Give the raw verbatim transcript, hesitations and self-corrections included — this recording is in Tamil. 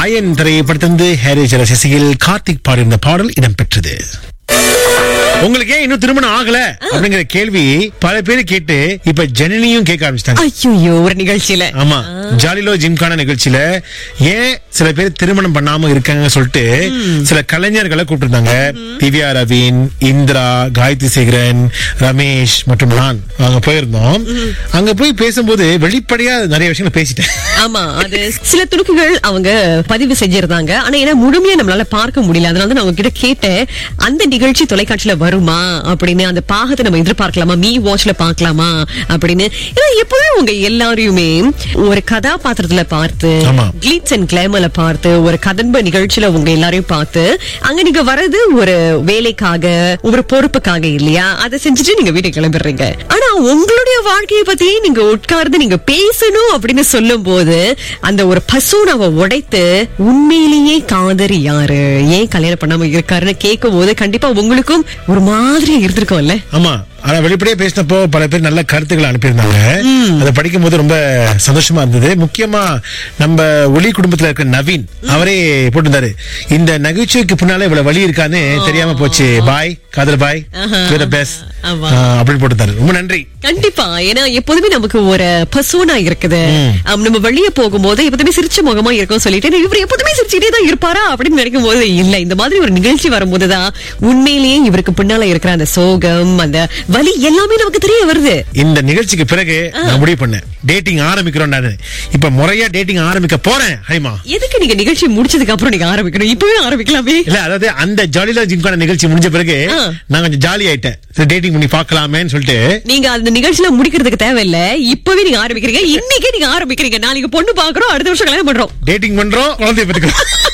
ராயன் திரைப்படத்திலிருந்து ஹாரி ஜெயராஜ் கார்த்திக் பாடியிருந்த பாடல் இடம்பெற்றது. உங்களுக்கு ஏன் இன்னும் திருமணம் ஆகல அப்படிங்கிற கேள்வி பல பேர் கேட்டு இப்ப ஜனனியும் கேட்க ஆரம்பிச்சிட்டாங்க. ஐயோ, ஒரு நிகழ்ச்சியில ஆமா, ஜாலிலோ ஜிம்கான நிகழ்ச்சியில ஏன் சில பேர் திருமணம் பண்ணாம இருக்காங்க சொல்லிட்டு சில கலைஞர்களை கூப்பிட்டுருந்தாங்க. திவ்யா ரவீன், இந்திரா, காயத்ரி சேகரன், ரமேஷ் மற்றும் நான் அங்க போயிருந்தோம். அங்க போய் பேசும்போது வெளிப்படையா நிறைய விஷயங்கள் பேசிட்டேன். ஆமா, அது சில துணுக்குகள் அவங்க பதிவு செஞ்சிருந்தாங்க. ஆனா ஏன்னா முழுமையா நம்மளால பார்க்க முடியல. அதனால நான் அவங்க கிட்ட கேட்டேன், அந்த நிகழ்ச்சி தொலைக்காட்சியில வருமா அப்படின்னு, அந்த பாகத்தை நம்ம எதிர்பார்க்கலாமா, மீ வாட்ச்ல பாக்கலாமா அப்படின்னு. ஏன்னா எப்பவுமே உங்க எல்லாரையுமே ஒரு கதாபாத்திரத்துல பார்த்து, கிளிட்ஸ் அண்ட் கிளாமர்ல பார்த்து, ஒரு கதம்ப நிகழ்ச்சியில உங்க எல்லாரையும் பார்த்து, அங்க நீங்க வர்றது ஒரு வேலைக்காக, ஒரு பொறுப்புக்காக இல்லையா, அதை செஞ்சுட்டு நீங்க வீட்டுக்கு கிளம்பிடுறீங்க. ஆனா உங்களுடைய வாழ்க்கையை பத்தி நீங்க உட்கார்ந்து நீங்க பேசணும் அப்படின்னு சொல்லும் போது அந்த ஒரு பசூனாவை உடைத்து உண்மையிலேயே காதறி யாரு, ஏன் கல்யாணம் பண்ணாம இருக்காருன்னு கேட்கும் போது கண்டிப்பா உங்களுக்கும் ஒரு மாதிரி இருந்திருக்கும்ல. ஆமா, ஆனா வெளிப்படையா பேசினப்போ பல பேர் நல்ல கருத்துக்களை அனுப்பியிருந்தாங்க. அதை படிக்கும் போது ரொம்ப சந்தோஷமா இருந்தது. முக்கியமா நம்ம ஒளி குடும்பத்துல இருக்க நவீன் அவரே போட்டிருந்தாரு, இந்த நகைச்சுவைக்கு பின்னால இவ்வளவு வழி இருக்கான்னு தெரியாம போச்சு, பாய் காதல் பாய் பெஸ்ட் அப்படின்னு போட்டிருந்தாரு. ரொம்ப நன்றி. கண்டிப்பா, ஏன்னா எப்போதுமே நமக்கு ஒரு பர்சோனா இருக்குது. நம்ம வெளியே போகும்போது எப்போதுமே சிரிச்ச முகமா இருக்கும் சொல்லிட்டு இவர் எப்போதுமே சிரிச்சுட்டே தான் இருப்பாரா அப்படின்னு நினைக்கும் போது இல்ல, இந்த மாதிரி ஒரு நிகழ்ச்சி வரும்போதுதான் உண்மையிலேயே இவருக்கு பின்னால இருக்கிற அந்த சோகம், அந்த வலி எல்லாமே நமக்கு தெரிய வருது. இந்த நிகழ்ச்சிக்கு பிறகு நான் முடிவு பண்ணேன், டேட்டிங் ஆரம்பிக்கிறோம். நான் இப்ப முறையா டேட்டிங் ஆரம்பிக்க போறேன். ஹைமா, எதுக்கு நீங்க நிகழ்ச்சி முடிச்சதுக்கு அப்புறம் நீங்க ஆரம்பிக்கணும்? இப்பவே ஆரம்பிக்கலாமே. இல்ல, அதாவது அந்த ஜாலிலோ ஜிம்கான நிகழ்ச்சி முடிஞ்ச பிறகு நான் கொஞ்சம் ஜாலி ஆயிட்டேன், டேட்டிங் பண்ணி பாக்கலாமேன்னு சொல்லிட்டு. நீங்க அந்த நிகழ்ச்சியில முடிக்கிறதுக்கு தேவையில்லை, இப்பவே நீங்க ஆரம்பிக்கிறீங்க. இன்னைக்கே நீங்க ஆரம்பிக்கிறீங்க. நாளைக்கு பொண்ணு பாக்குறோம், அடுத்த வருஷம் கல்யாணம் பண்றோம், டேட்டிங் பண்றோம், குழந்தைய பெற்றுக்கிறோம்.